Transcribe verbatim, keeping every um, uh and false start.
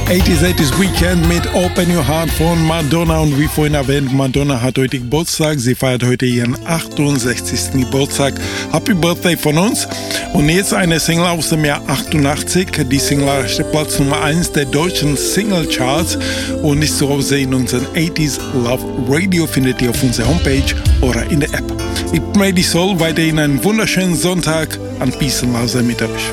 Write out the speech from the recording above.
achtzig achtzig Weekend mit Open Your Heart von Madonna. Und wie vorhin erwähnt, Madonna hat heute Geburtstag. Sie feiert heute ihren achtundsechzigsten Geburtstag. Happy Birthday von uns. Und jetzt eine Single aus dem Jahr achtundachtzig. Die Single erreichte Platz Nummer eins der deutschen Single Charts und ist zu Hause in unserem achtzig Love Radio. Findet ihr auf unserer Homepage oder in der App. Ich bin Ready Soul. Weiterhin einen wunderschönen Sonntag. An Peace und Love mit euch.